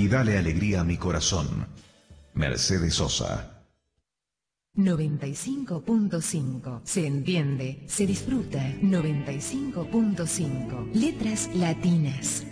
y dale alegría a mi corazón. Mercedes Sosa. 95.5. Se entiende, se disfruta. 95.5. Letras latinas.